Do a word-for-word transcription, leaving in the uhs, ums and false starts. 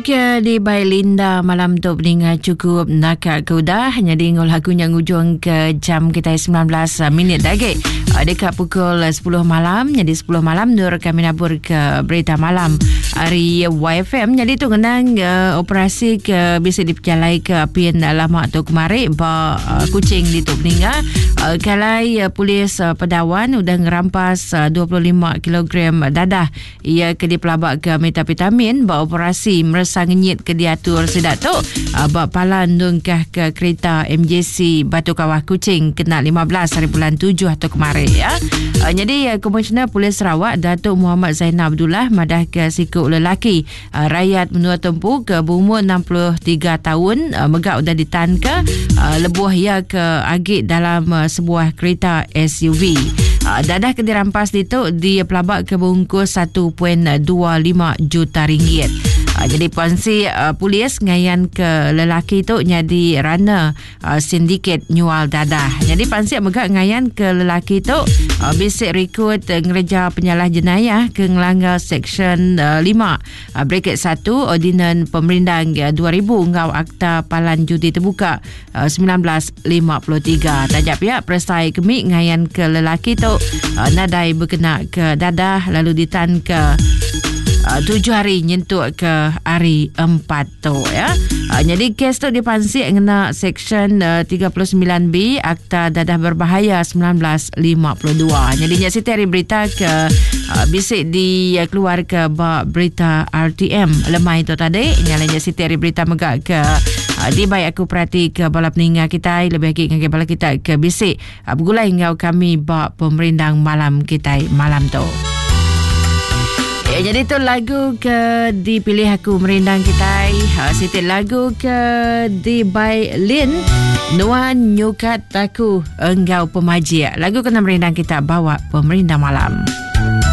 ke di Baik Linda malam tu peningat cukup nakak kuda. Hanya diingol lagunya ngujung ke jam kita sembilan belas minit lagi. Dekat pukul sepuluh malam. Jadi sepuluh malam Nur kami nabur ke berita malam hari Y F M. Jadi tu kenang uh, operasi ke bisa diperjalai ke apian lama tu kemarin ba uh, kucing di tu peningat. Uh, kalai uh, polis uh, Pedawan udah ngerampas uh, dua puluh lima kilogram dadah. Ia ke dipelabak ke metapetamin ba operasi merasa ngenyit ke diatur sedak tu uh, ba palan dungkah ke kereta M J C Batu Kawah Kuching kena lima belas hari bulan tujuh atau kemarin ya. Uh, jadi uh, Komisioner Polis Sarawak Datuk Muhammad Zainal Abdullah madah ke siku lelaki uh, rakyat menua tempu ke berumur enam puluh tiga tahun uh, megak udah ditahan ke uh, lebuh ia ke agit dalam uh, sebuah kereta S U V. Uh, dadah ke dirampas itu di pelabak ke bungkus satu perpuluhan dua lima juta ringgit. Uh, jadi puansi uh, polis ngayan ke lelaki tu jadi rana uh, sindiket nyual dadah. Jadi puansi megak ngayan ke lelaki tu uh, bisik rekrut uh, ngereja penyalah jenayah ke ngelanggar seksyen uh, lima uh, bracket satu Ordinan Pemerindang uh, dua ribu ngau Akta Palan Judi Terbuka uh, sembilan belas lima puluh tiga. Tajak pihak perestai kemik ngayan ke lelaki tu uh, nadai berkena ke dadah lalu ditahan ke Uh, tujuh hari nyentuh ke hari empat tu ya. Uh, jadi kes tu dipansik kena seksyen uh, tiga puluh sembilan B Akta Dadah Berbahaya sembilan belas lima puluh dua. Jadi Nyak Siti hari berita ke uh, bisik di uh, keluar ke bak berita R T M lemah itu tadi. Nyala Nyak Siti hari berita megak ke uh, di baik aku perhati ke bala peningat kita lebih lagi dengan bala kita ke bisik uh, bergulai ngau kami bak pemerintah malam kita malam tu. Ya, jadi tu lagu ke dipilih aku merindang kita. Ha, Siti lagu ke di by Lin Nuan Nyukat Aku Enggau Pemaji. Lagu kena merindang kita bawa pemerintah malam.